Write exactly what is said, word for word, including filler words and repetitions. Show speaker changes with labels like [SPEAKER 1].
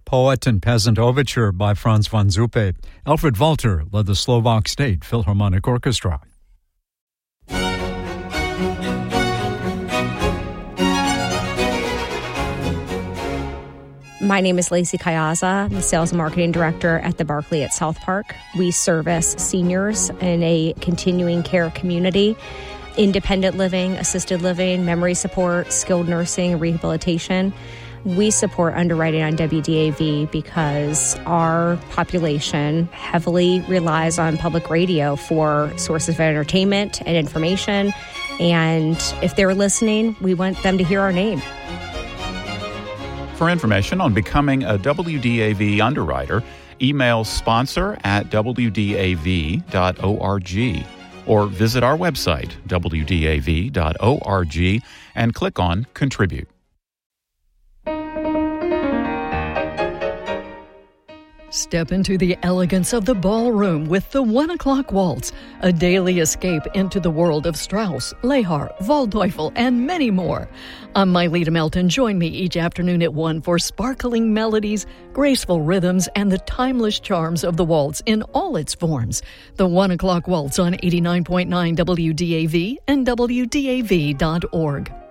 [SPEAKER 1] Poet and Peasant Overture by Franz von Zuppe. Alfred Walter led the Slovak State Philharmonic Orchestra.
[SPEAKER 2] My name is Lacey Kayaza. I'm the Sales and Marketing Director at the Barclay at South Park. We service seniors in a continuing care community, independent living, assisted living, memory support, skilled nursing, rehabilitation. We support underwriting on W D A V because our population heavily relies on public radio for sources of entertainment and information. And if they're listening, we want them to hear our name.
[SPEAKER 3] For information on becoming a W D A V underwriter, email sponsor at w d a v dot org or visit our website, w d a v dot org, and click on Contribute.
[SPEAKER 4] Step into the elegance of the ballroom with the One O'Clock Waltz, a daily escape into the world of Strauss, Lehar, Waldteufel, and many more. I'm Myleta Melton. Join me each afternoon at one for sparkling melodies, graceful rhythms, and the timeless charms of the waltz in all its forms. The One O'Clock Waltz on eighty-nine point nine W D A V and w d a v dot org.